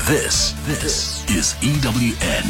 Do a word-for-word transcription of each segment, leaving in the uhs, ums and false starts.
This, this is E W N.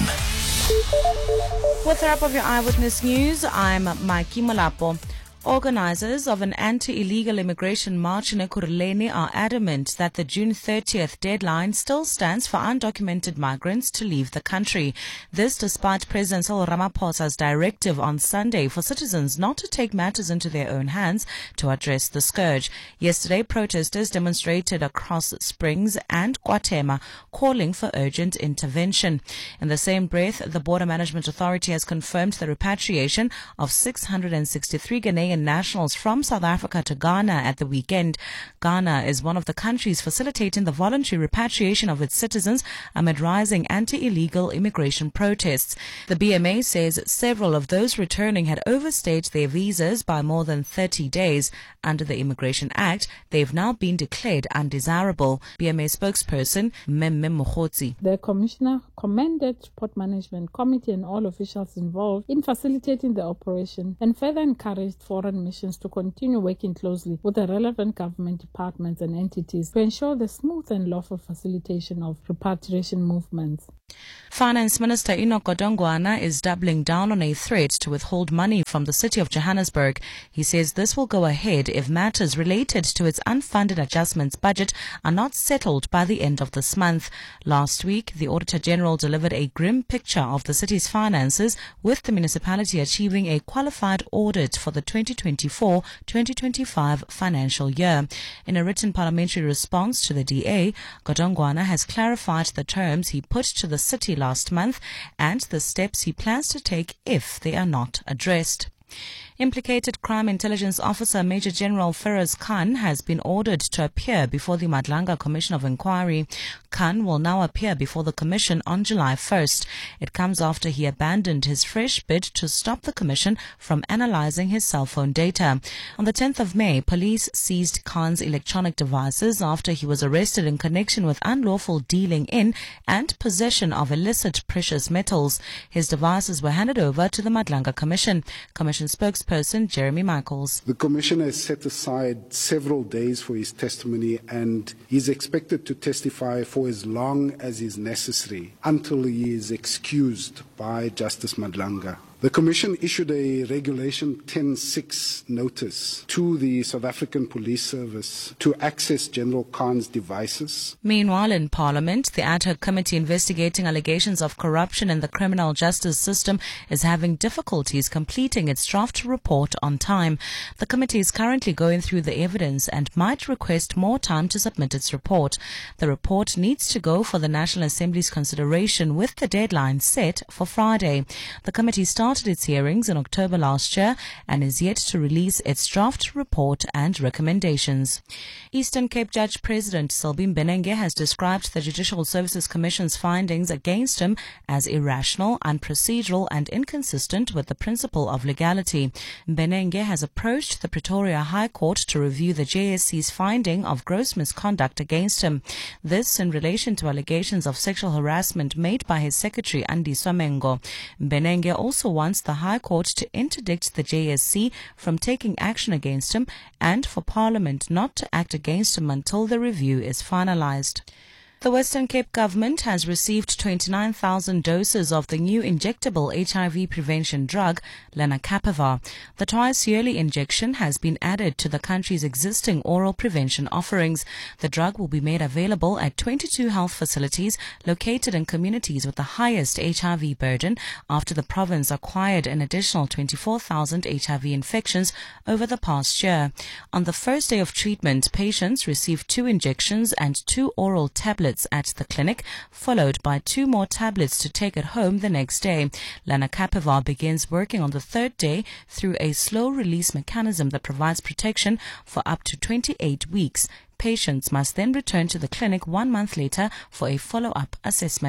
With the wrap of your Eyewitness News, I'm Mikey Malapo. Organizers of an anti-illegal immigration march in Ekurhuleni are adamant that the June thirtieth deadline still stands for undocumented migrants to leave the country. This despite President Cyril Ramaphosa's directive on Sunday for citizens not to take matters into their own hands to address the scourge. Yesterday, protesters demonstrated across Springs and Guatema, calling for urgent intervention. In the same breath, the Border Management Authority has confirmed the repatriation of six hundred sixty-three Ghanaian nationals from South Africa to Ghana at the weekend. Ghana is one of the countries facilitating the voluntary repatriation of its citizens amid rising anti-illegal immigration protests. The B M A says several of those returning had overstayed their visas by more than thirty days. Under the Immigration Act, they've now been declared undesirable. B M A spokesperson Mmemme Mokhotsi. The Commissioner commended Port Management Committee and all officials involved in facilitating the operation and further encouraged foreign missions to continue working closely with the relevant government departments and entities to ensure the smooth and lawful facilitation of repatriation movements. Finance Minister Enoch Godongwana is doubling down on a threat to withhold money from the city of Johannesburg. He says this will go ahead if matters related to its unfunded adjustments budget are not settled by the end of this month. Last week, the Auditor General delivered a grim picture of the city's finances, with the municipality achieving a qualified audit for the twenty twenty-four twenty twenty-five financial year. In a written parliamentary response to the D A, Godongwana has clarified the terms he put to the city last month and the steps he plans to take if they are not addressed. Implicated Crime Intelligence Officer Major General Feroz Khan has been ordered to appear before the Madlanga Commission of Inquiry. Khan will now appear before the commission on July first. It comes after he abandoned his fresh bid to stop the commission from analyzing his cell phone data. On the tenth of May, police seized Khan's electronic devices after he was arrested in connection with unlawful dealing in and possession of illicit precious metals. His devices were handed over to the Madlanga Commission. Commission spokesperson Jeremy Michaels. The Commissioner has set aside several days for his testimony and is expected to testify for as long as is necessary until he is excused by Justice Madlanga. The Commission issued a Regulation ten six notice to the South African Police Service to access General Khan's devices. Meanwhile, in Parliament, the ad hoc committee investigating allegations of corruption in the criminal justice system is having difficulties completing its draft report on time. The committee is currently going through the evidence and might request more time to submit its report. The report needs to go for the National Assembly's consideration with the deadline set for Friday. The committee started its hearings in October last year and is yet to release its draft report and recommendations. Eastern Cape Judge President Sylvie Mbenenge has described the Judicial Services Commission's findings against him as irrational, unprocedural and inconsistent with the principle of legality. Mbenenge has approached the Pretoria High Court to review the J S C's finding of gross misconduct against him. This in relation to allegations of sexual harassment made by his secretary Andiswa Mengo. Mbenenge also wants the High Court to interdict the J S C from taking action against him and for Parliament not to act against him until the review is finalized. The Western Cape government has received twenty-nine thousand doses of the new injectable H I V prevention drug, lenacapavir. The twice-yearly injection has been added to the country's existing oral prevention offerings. The drug will be made available at twenty-two health facilities located in communities with the highest H I V burden after the province acquired an additional twenty-four thousand H I V infections over the past year. On the first day of treatment, patients received two injections and two oral tablets at the clinic, followed by two more tablets to take at home the next day. Lenacapavir begins working on the third day through a slow-release mechanism that provides protection for up to twenty-eight weeks. Patients must then return to the clinic one month later for a follow-up assessment.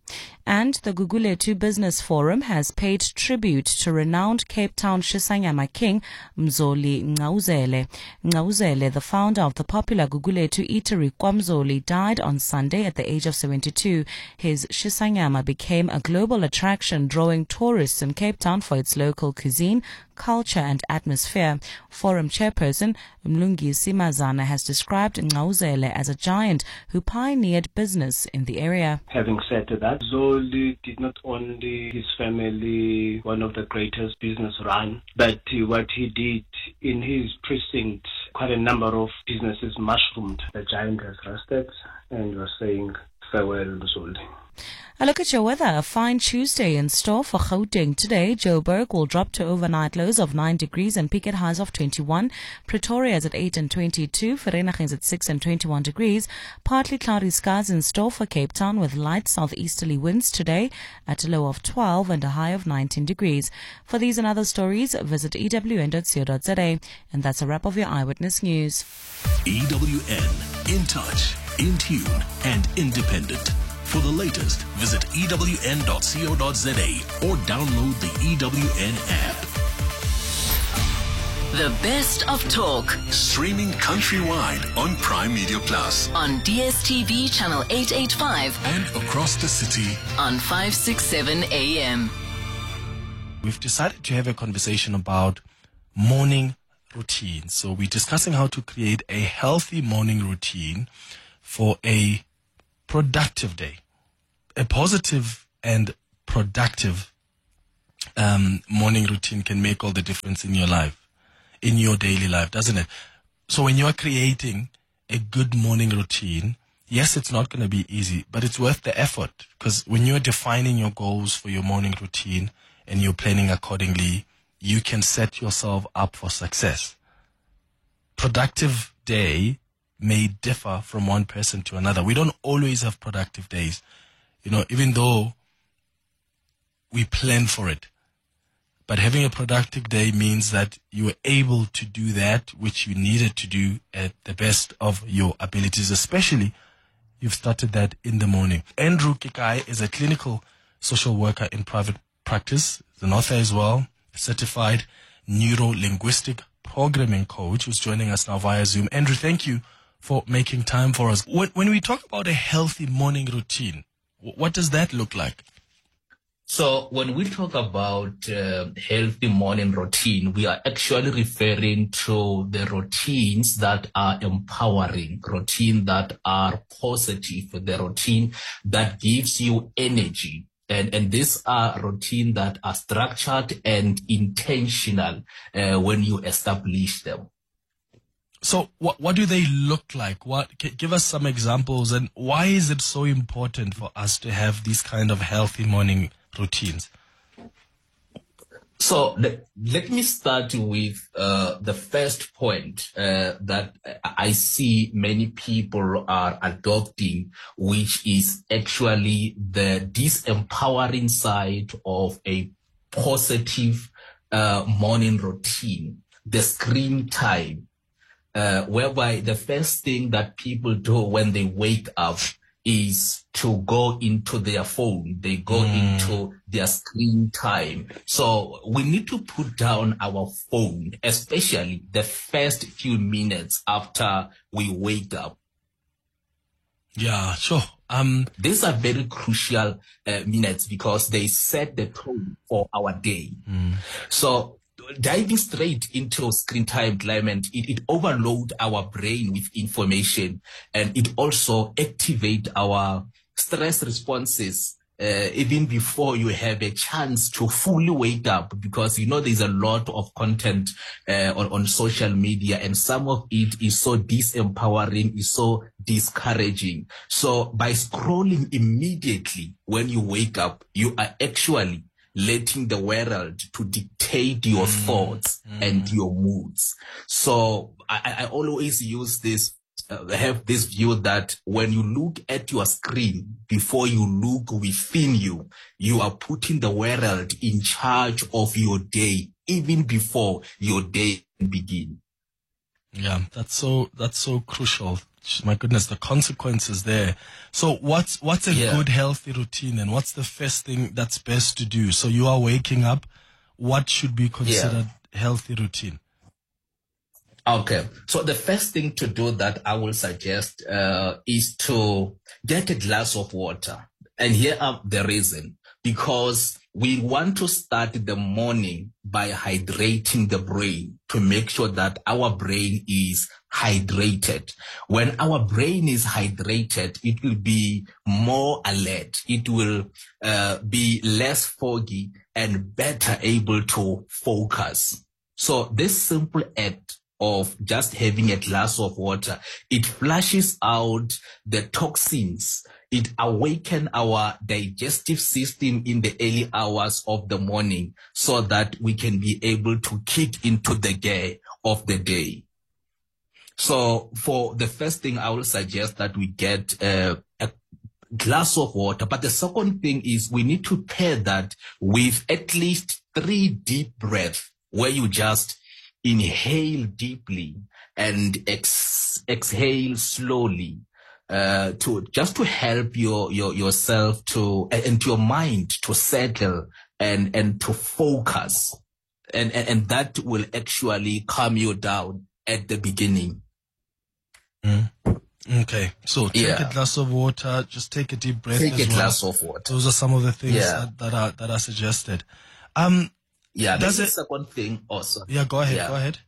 And the Gugulethu Business Forum has paid tribute to renowned Cape Town Shisanyama king Mzoli Ngcauzele. Ngcauzele, the founder of the popular Gugulethu eatery KwaMzoli, died on Sunday at the age of seventy-two. His Shisanyama became a global attraction, drawing tourists in Cape Town for its local cuisine, culture and atmosphere. Forum chairperson Mlungisi Mazana has described Ngcauzele as a giant who pioneered business in the area. Having said that, Zoli did not only his family one of the greatest business run, but what he did in his precinct, quite a number of businesses mushroomed. The giant has rested and was saying farewell, Zoli. A look at your weather. A fine Tuesday in store for Gauteng today. Joburg will drop to overnight lows of nine degrees and peak at highs of twenty-one. Pretoria is at eight and twenty-two. Vereeniging is at six and twenty-one degrees. Partly cloudy skies in store for Cape Town with light southeasterly winds today at a low of twelve and a high of nineteen degrees. For these and other stories, visit e w n dot co dot z a. And that's a wrap of your Eyewitness News. E W N, in touch, in tune, and independent. For the latest, visit e w n dot co dot z a or download the E W N app. The best of talk. Streaming countrywide on Prime Media Plus. On D S T V channel eight eighty-five. And across the city on five sixty-seven A M. We've decided to have a conversation about morning routine. So we're discussing how to create a healthy morning routine for a productive day. A positive and productive um, morning routine can make all the difference in your life, in your daily life, doesn't it? So when you're creating a good morning routine, yes, it's not going to be easy, but it's worth the effort, because when you're defining your goals for your morning routine and you're planning accordingly, you can set yourself up for success. Productive day may differ from one person to another. We don't always have productive days, you know, even though we plan for it. But having a productive day means that you were able to do that which you needed to do at the best of your abilities, especially you've started that in the morning. Andrew Kikai is a clinical social worker in private practice, an author as well, certified neuro-linguistic programming coach, who's joining us now via Zoom. Andrew, thank you for making time for us. When, when we talk about a healthy morning routine, what does that look like? So when we talk about uh, healthy morning routine, we are actually referring to the routines that are empowering, routine that are positive, the routine that gives you energy. And, and these are routines that are structured and intentional uh, when you establish them. So what what do they look like? What give us some examples, and why is it so important for us to have these kind of healthy morning routines? So let, let me start with uh, the first point uh, that I see many people are adopting, which is actually the disempowering side of a positive uh, morning routine, the screen time. Uh, whereby the first thing that people do when they wake up is to go into their phone. They go mm. into their screen time. So we need to put down our phone, especially the first few minutes after we wake up. Yeah, sure. Um, These are very crucial uh, minutes because they set the tone for our day. Mm. So diving straight into screen time, Clement, it, it overload our brain with information, and it also activate our stress responses uh, even before you have a chance to fully wake up, because you know there's a lot of content uh, on, on social media, and some of it is so disempowering, is so discouraging. So by scrolling immediately when you wake up, you are actually letting the world to dictate your mm, thoughts mm. and your moods. So I, I always use this, uh, have this view that when you look at your screen, before you look within you, you are putting the world in charge of your day, even before your day begins. Yeah, that's so, that's so crucial. my goodness, the consequences there. So what's what's a Yeah. good healthy routine, and what's the first thing that's best to do? So you are waking up. What should be considered healthy routine? Okay. So the first thing to do that I will suggest uh, is to get a glass of water. And here are the reason. Because we want to start the morning by hydrating the brain to make sure that our brain is hydrated. When our brain is hydrated, it will be more alert. It will uh, be less foggy and better able to focus. So this simple act of just having a glass of water, it flushes out the toxins. It awakens our digestive system in the early hours of the morning so that we can be able to kick into the gear of the day. So for the first thing, I will suggest that we get uh, a glass of water. But the second thing is we need to pair that with at least three deep breaths where you just inhale deeply and ex- exhale slowly. Uh, to just to help your, your yourself to and your mind to settle and and to focus, and, and and that will actually calm you down at the beginning. Mm. Okay, so take Yeah. a glass of water. Just take a deep breath. Take as a well. glass of water. Those are some of the things Yeah. that, that are that are suggested. Um, Yeah, Does that's it- the second thing also. yeah, go ahead, Yeah. go ahead.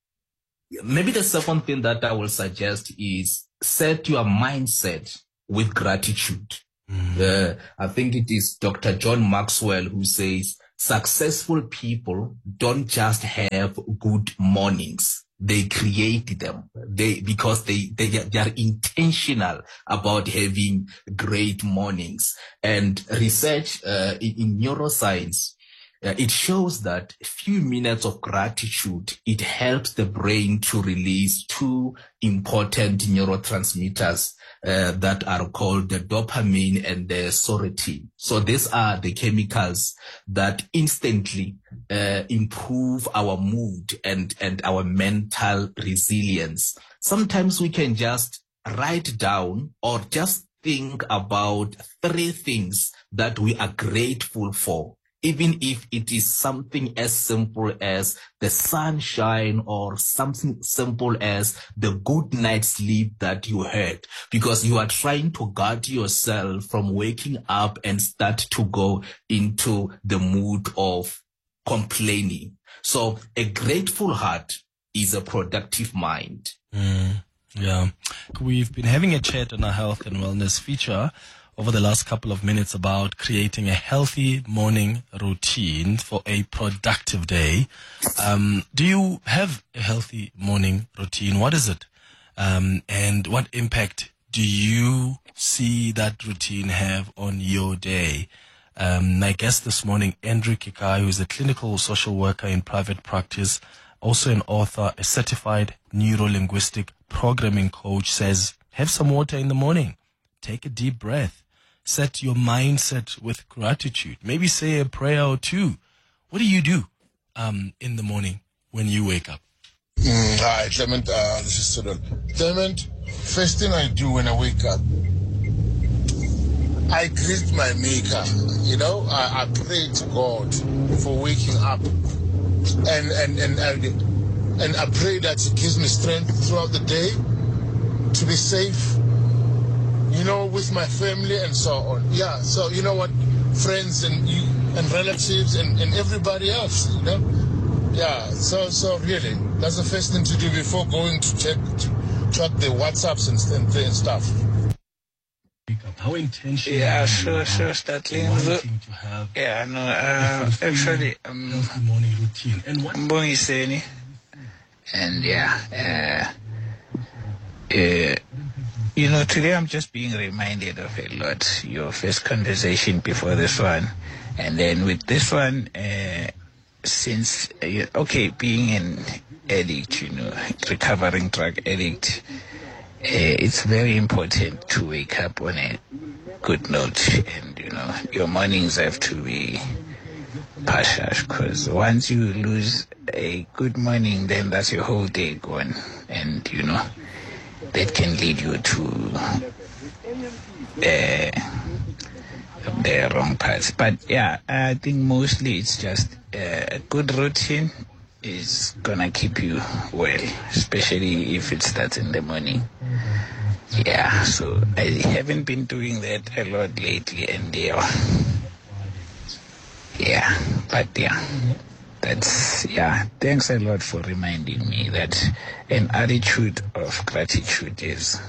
Maybe the second thing that I will suggest is set your mindset with gratitude. Uh, I think it is Doctor John Maxwell who says successful people don't just have good mornings. They create them. They, because they, they, they are intentional about having great mornings. And research, uh, in, in neuroscience, Uh, it shows that a few minutes of gratitude, it helps the brain to release two important neurotransmitters uh, that are called the dopamine and the serotonin. So these are the chemicals that instantly uh, improve our mood and, and our mental resilience. Sometimes we can just write down or just think about three things that we are grateful for, even if it is something as simple as the sunshine or something simple as the good night's sleep that you had, because you are trying to guard yourself from waking up and start to go into the mood of complaining. So a grateful heart is a productive mind. Mm, yeah. We've been having a chat on our health and wellness feature over the last couple of minutes about creating a healthy morning routine for a productive day. Um, do you have a healthy morning routine? What is it? Um, and what impact do you see that routine have on your day? Um, my guest this morning, Andrew Kikai, who is a clinical social worker in private practice, also an author, a certified neuro-linguistic programming coach, says, have some water in the morning. Take a deep breath. Set your mindset with gratitude. Maybe say a prayer or two. What do you do um, in the morning when you wake up? Mm, hi, Clement. Uh, this is Sudal. Clement, first thing I do when I wake up, I greet my maker. You know, I, I pray to God for waking up. And, and, and, and, and I pray that He gives me strength throughout the day to be safe, you know, with my family and so on. Yeah, so you know what, friends and you and relatives and, and everybody else, you know. Yeah, so so really, that's the first thing to do before going to check to check the WhatsApps and, and, and stuff. How intentional? Yeah, sure, sure, startling. Wanting to have Yeah, no, uh, actually, um, healthy morning routine. And what? Mbongiseni. And yeah, uh, uh, you know, today I'm just being reminded of a lot. Your first conversation before this one. And then with this one, uh, since, uh, okay, being an addict, you know, recovering drug addict, uh, it's very important to wake up on a good note. And, you know, your mornings have to be partial, because once you lose a good morning, then that's your whole day gone. And, you know, that can lead you to uh, the wrong path. But yeah, I think mostly it's just uh, a good routine is gonna keep you well, especially if it starts in the morning. Yeah, so I haven't been doing that a lot lately, and yeah, yeah, but yeah, that's, yeah, thanks a lot for reminding me that an attitude of gratitude is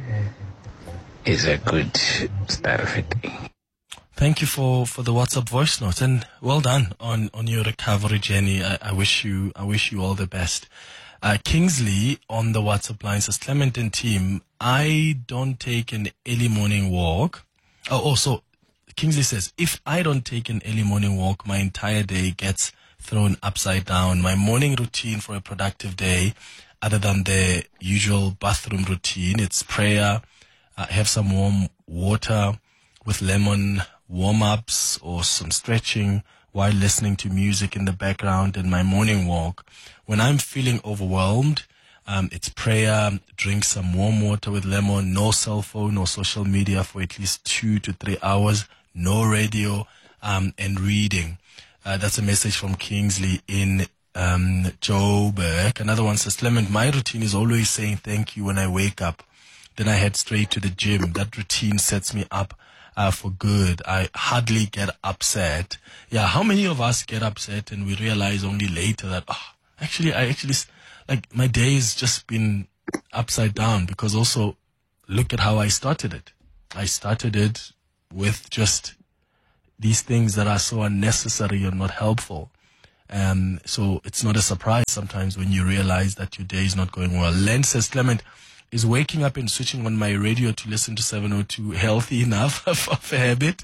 is a good start of a day. Thank you for, for the WhatsApp voice note, and well done on, on your recovery journey. I, I wish you I wish you all the best. Uh, Kingsley on the WhatsApp line says, Clement and team, I don't take an early morning walk. Oh, oh, so Kingsley says, if I don't take an early morning walk, my entire day gets thrown upside down. My morning routine for a productive day, other than the usual bathroom routine, it's prayer, uh, have some warm water with lemon, warm-ups or some stretching while listening to music in the background, and my morning walk. When I'm feeling overwhelmed, um, it's prayer, drink some warm water with lemon, no cell phone or social media for at least two to three hours, no radio, um, and reading. Uh, that's a message from Kingsley in um, Joburg. Another one says, Clement, my routine is always saying thank you when I wake up. Then I head straight to the gym. That routine sets me up Uh, for good. I hardly get upset. Yeah, how many of us get upset and we realize only later that, oh, actually, I actually, like, my day has just been upside down, because also look at how I started it. I started it with just these things that are so unnecessary and not helpful. Um, so it's not a surprise sometimes when you realize that your day is not going well. Len says, Clement, is waking up and switching on my radio to listen to seven oh two healthy enough of a habit?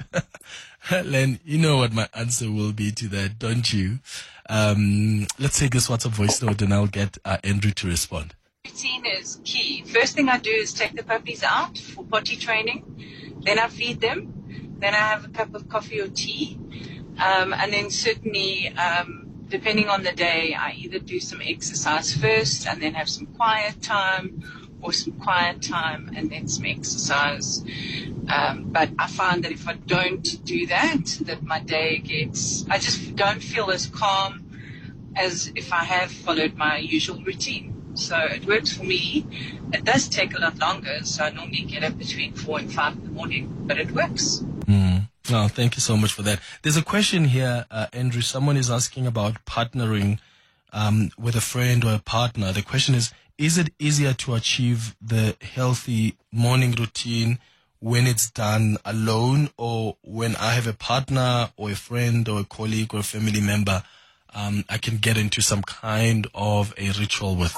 Len, you know what my answer will be to that, don't you? Um, let's take this WhatsApp voice note and I'll get uh, Andrew to respond. Routine is key. First thing I do is take the puppies out for potty training. Then I feed them. Then I have a cup of coffee or tea. Um, and then certainly, um, depending on the day, I either do some exercise first and then have some quiet time, or some quiet time and then some exercise. Um, but I find that if I don't do that, that my day gets, I just don't feel as calm as if I have followed my usual routine. So it works for me. It does take a lot longer, so I normally get up between four and five in the morning, but it works. Mm. Oh, thank you so much for that. There's a question here, uh, Andrew. Someone is asking about partnering um, with a friend or a partner. The question is, is it easier to achieve the healthy morning routine when it's done alone, or when I have a partner or a friend or a colleague or a family member, um, I can get into some kind of a ritual with?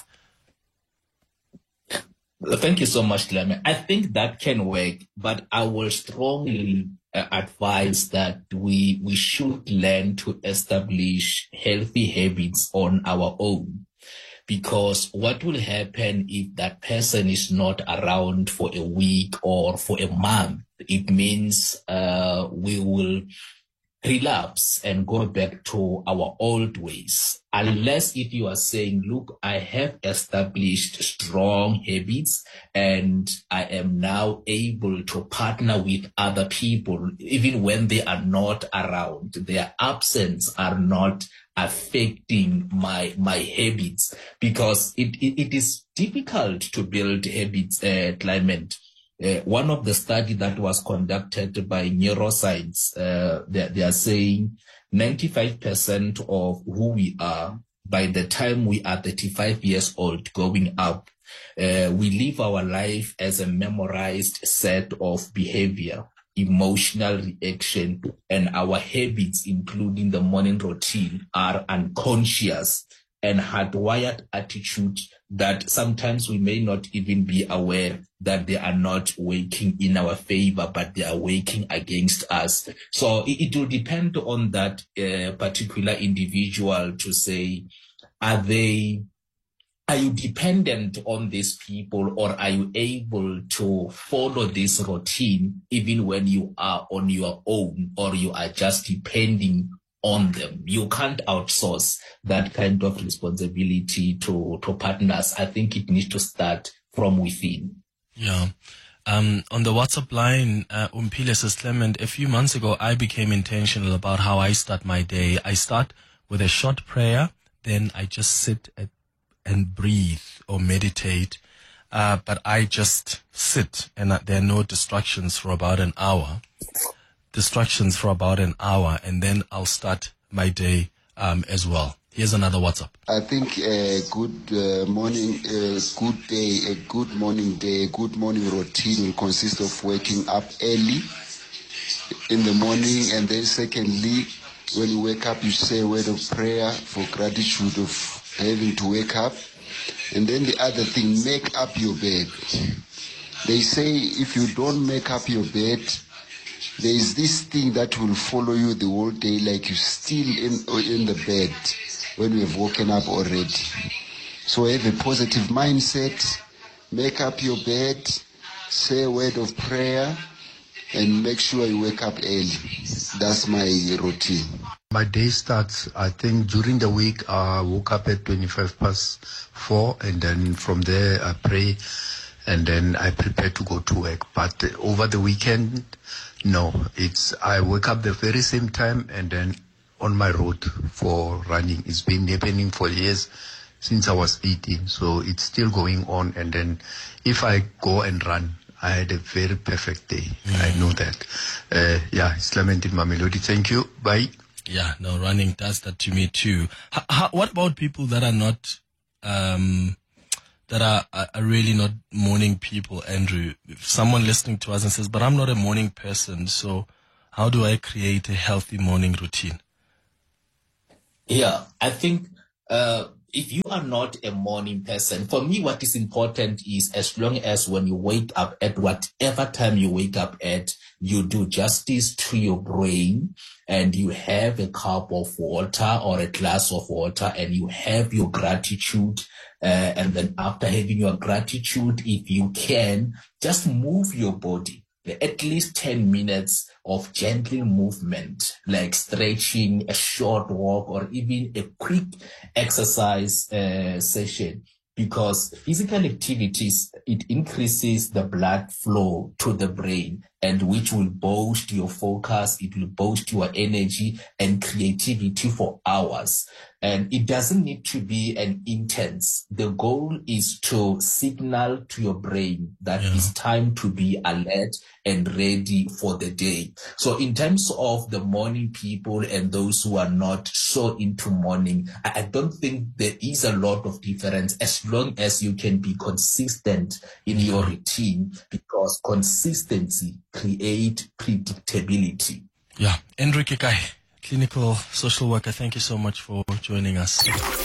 Thank you so much, Clement. I think that can work, but I will strongly uh, advise that we we should learn to establish healthy habits on our own. Because what will happen if that person is not around for a week or for a month? It means uh, we will relapse and go back to our old ways. Unless if you are saying, look, I have established strong habits and I am now able to partner with other people, even when they are not around. Their absence are not affecting my my habits, because it, it, it is difficult to build habits, uh, Clement. Uh, one of the study that was conducted by neuroscience, uh, they, they are saying ninety-five percent of who we are by the time we are thirty-five years old going up, uh, we live our life as a memorized set of behavior, emotional reaction, and our habits, including the morning routine, are unconscious and hardwired attitude that sometimes we may not even be aware that they are not working in our favor, but they are working against us. So it, it will depend on that uh, particular individual to say, are they, are you dependent on these people, or are you able to follow this routine even when you are on your own, or you are just depending on them? You can't outsource that kind of responsibility to, to partners. I think it needs to start from within. Yeah. Um, on the WhatsApp line, uh, Umpile says, Clement, a few months ago, I became intentional about how I start my day. I start with a short prayer, then I just sit at, and breathe or meditate. Uh, but I just sit and uh, there are no distractions for about an hour. Distractions for about an hour, and then I'll start my day um, as well. Here's another WhatsApp. I think a good uh, morning, a good day, a good morning day, a good morning routine will consist of waking up early in the morning, and then secondly, when you wake up, you say a word of prayer for gratitude of having to wake up. And then the other thing, make up your bed. They say if you don't make up your bed, there is this thing that will follow you the whole day, like you're still in, in the bed when you have woken up already. So have a positive mindset, make up your bed, say a word of prayer, and make sure you wake up early. That's my routine. My day starts, I think, during the week. I woke up at twenty-five past four, and then from there I pray, and then I prepare to go to work. But over the weekend, no, it's I wake up the very same time, and then on my road for running. It's been happening for years, since I was eighteen, so it's still going on. And then if I go and run, I had a very perfect day. Mm. I know that. Uh, yeah, it's Clement in Mamelodi. Thank you. Bye. Yeah, no, running does that to me too. H- how, what about people that are not, um, that are, are really not morning people, Andrew? If someone listening to us and says, but I'm not a morning person, so how do I create a healthy morning routine? Yeah, I think uh, if you are not a morning person, for me, what is important is as long as when you wake up at whatever time you wake up at, you do justice to your brain and you have a cup of water or a glass of water and you have your gratitude. Uh, and then after having your gratitude, if you can, just move your body. At least ten minutes of gentle movement, like stretching, a short walk, or even a quick exercise uh, session. Because physical activities, it increases the blood flow to the brain, and which will boost your focus, it will boost your energy and creativity for hours. And it doesn't need to be an intense. The goal is to signal to your brain that yeah. it's time to be alert and ready for the day. So in terms of the morning people and those who are not so into morning, I don't think there is a lot of difference as long as you can be consistent in your routine, because consistency creates predictability. Yeah. Enrique Kai, clinical social worker, thank you so much for joining us.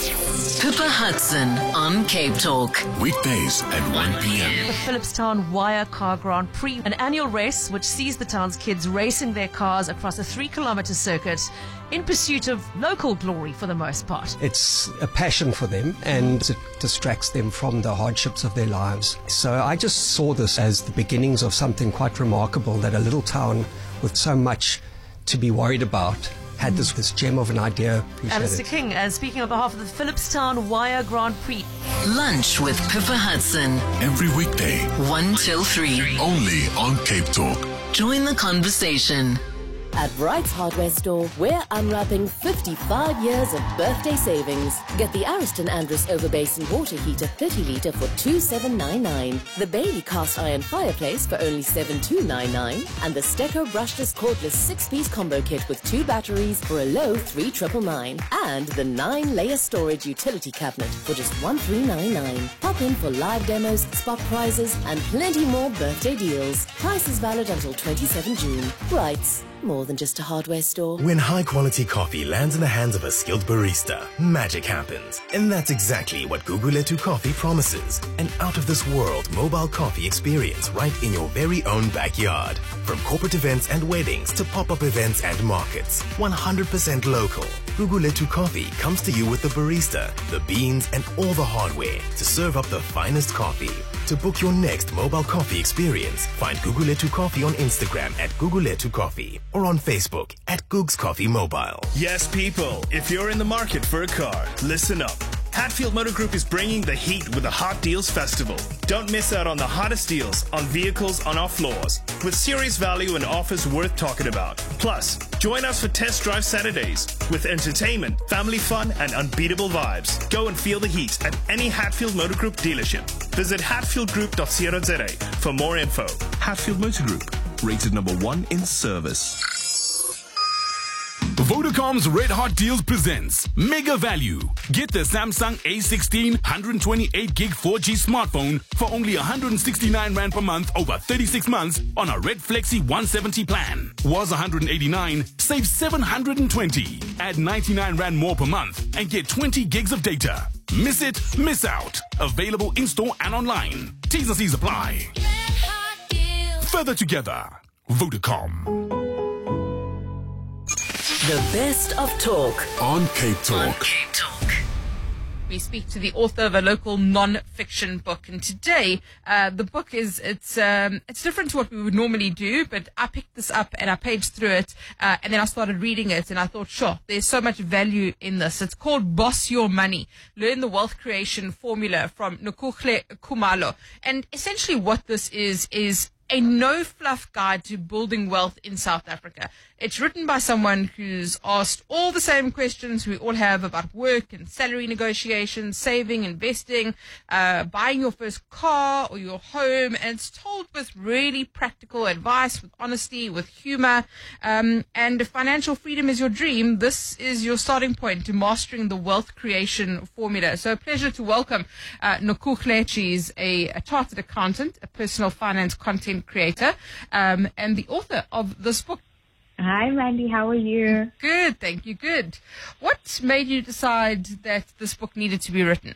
Pippa Hudson on Cape Talk. Weekdays at one p.m. The Philipstown Wire Car Grand Prix, an annual race which sees the town's kids racing their cars across a three-kilometer circuit in pursuit of local glory for the most part. It's a passion for them and it distracts them from the hardships of their lives. So I just saw this as the beginnings of something quite remarkable, that a little town with so much to be worried about had this, this gem of an idea. Appreciate Alistair it. King, uh, speaking on behalf of the Philipstown Wire Grand Prix. Lunch with Pippa Hudson. Every weekday. one till three. Only on Cape Talk. Join the conversation. At Wright's Hardware Store, we're unwrapping fifty-five years of birthday savings. Get the Ariston Andrus Overbasin water heater thirty litre for two thousand seven hundred ninety-nine, the Bailey cast iron fireplace for only seven thousand two hundred ninety-nine, and the Stecco brushless cordless six-piece combo kit with two batteries for a low three thousand nine hundred ninety-nine, and the nine-layer storage utility cabinet for just one thousand three hundred ninety-nine. Pop in for live demos, spot prizes, and plenty more birthday deals. Prices valid until twenty-seventh of June. Wright's. More than just a hardware store. When high-quality coffee lands in the hands of a skilled barista, magic happens. And that's exactly what Guguletu Coffee promises. An out-of-this-world mobile coffee experience right in your very own backyard. From corporate events and weddings to pop-up events and markets. one hundred percent local. Guguletu Coffee comes to you with the barista, the beans, and all the hardware to serve up the finest coffee. To book your next mobile coffee experience, find Guguletu Coffee on Instagram at Guguletu Coffee or on Facebook at Googs Coffee Mobile. Yes, people, if you're in the market for a car, listen up. Hatfield Motor Group is bringing the heat with the Hot Deals Festival. Don't miss out on the hottest deals on vehicles on our floors, with serious value and offers worth talking about. Plus, join us for Test Drive Saturdays with entertainment, family fun, and unbeatable vibes. Go and feel the heat at any Hatfield Motor Group dealership. Visit hatfield group dot co dot za for more info. Hatfield Motor Group, rated number one in service. Vodacom's Red Hot Deals presents Mega Value. Get the Samsung A sixteen one twenty-eight gig four G smartphone for only one hundred sixty-nine rand per month over thirty-six months on a Red Flexi one seventy plan. Was one hundred eighty-nine, save seven hundred twenty. Add ninety-nine rand more per month and get twenty gigs of data. Miss it, miss out. Available in-store and online. T's and C's apply. Further together. Vodacom. The best of talk on Cape Talk. On Cape Talk. We speak to the author of a local non-fiction book, and today uh, the book is it's um, it's different to what we would normally do. But I picked this up and I paged through it, uh, and then I started reading it, and I thought, sure, there's so much value in this. It's called Boss Your Money: Learn the Wealth Creation Formula from Nkuhle Khumalo, and essentially what this is is a no-fluff guide to building wealth in South Africa. It's written by someone who's asked all the same questions we all have about work and salary negotiations, saving, investing, uh, buying your first car or your home, and it's told with really practical advice, with honesty, with humor. Um, and if financial freedom is your dream, this is your starting point to mastering the wealth creation formula. So a pleasure to welcome uh, Nkuhle. She's a, a chartered accountant, a personal finance content creator, um, and the author of this book. Hi, Mandy. How are you? Good, thank you. Good. What made you decide that this book needed to be written?